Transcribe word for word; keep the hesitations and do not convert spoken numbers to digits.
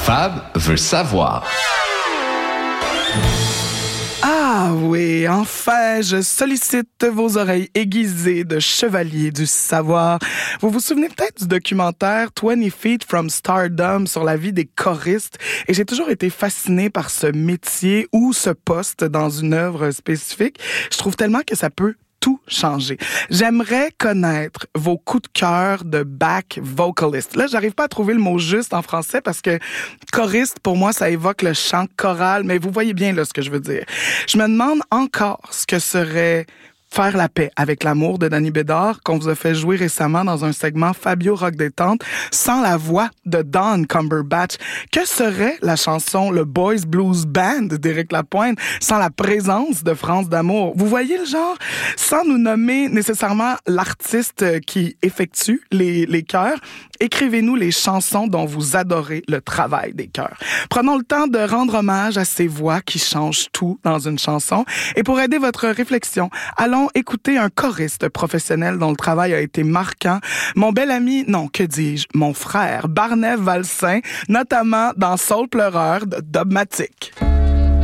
Fab veut savoir. Ah oui, enfin, je sollicite vos oreilles aiguisées de chevalier du savoir. Vous vous souvenez peut-être du documentaire twenty feet from Stardom sur la vie des choristes? Et j'ai toujours été fascinée par ce métier ou ce poste dans une œuvre spécifique. Je trouve tellement que ça peut tout changer. J'aimerais connaître vos coups de cœur de back vocalist. Là, j'arrive pas à trouver le mot juste en français parce que choriste, pour moi, ça évoque le chant choral, mais vous voyez bien là ce que je veux dire. Je me demande encore ce que serait Faire la paix avec l'amour de Danny Bédard, qu'on vous a fait jouer récemment dans un segment Fabio Rock Détente, sans la voix de Don Cumberbatch. Que serait la chanson Le Boys Blues Band d'Éric Lapointe sans la présence de France d'Amour? Vous voyez le genre? Sans nous nommer nécessairement l'artiste qui effectue les, les chœurs, écrivez-nous les chansons dont vous adorez le travail des chœurs. Prenons le temps de rendre hommage à ces voix qui changent tout dans une chanson. Et pour aider votre réflexion, allons écouter un choriste professionnel dont le travail a été marquant. Mon bel ami, non, que dis-je, mon frère, Barney Valsin, notamment dans Soul Pleureur de Dubmatique.